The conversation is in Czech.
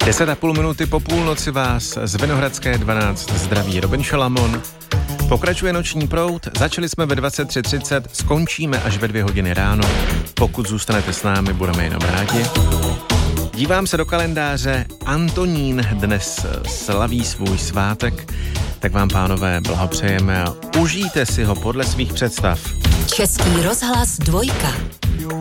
10,5 minuty po půlnoci vás z Vinohradské 12 zdraví Robin Šalamon. Pokračuje noční proud, začali jsme ve 23:30, skončíme až ve 2 hodiny ráno. Pokud zůstanete s námi, budeme jenom rádi. Dívám se do kalendáře, Antonín dnes slaví svůj svátek, tak vám, pánové, blahopřejeme a užijte si ho podle svých představ. Český rozhlas 2.